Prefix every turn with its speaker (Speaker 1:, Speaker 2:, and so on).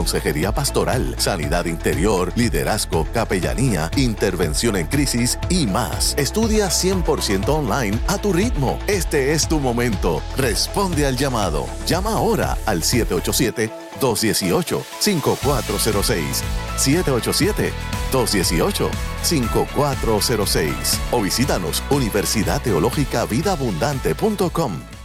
Speaker 1: consejería pastoral, sanidad interior, liderazgo, capellanía, intervención en crisis y más. Estudia 100% online a tu ritmo. Este es tu momento. Responde al llamado. Llama ahora al 787-218-5406. 787-218-5406. O visítanos universidadteológicavidaabundante.com.